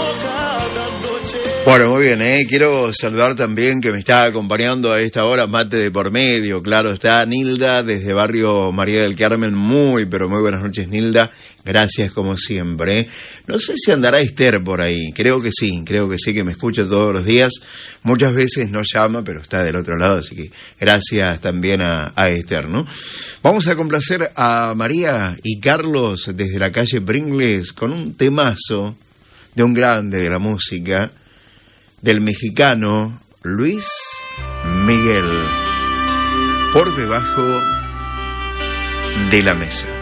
Bueno, muy bien, quiero saludar también que me está acompañando a esta hora, mate de por medio, claro, está Nilda desde barrio María del Carmen, pero muy buenas noches, Nilda, gracias como siempre. No sé si andará Esther por ahí, creo que sí, que me escucha todos los días, muchas veces no llama, pero está del otro lado, así que gracias también a Esther, ¿no? Vamos a complacer a María y Carlos desde la calle Pringles con un temazo de un grande de la música, del mexicano Luis Miguel, por debajo de la mesa.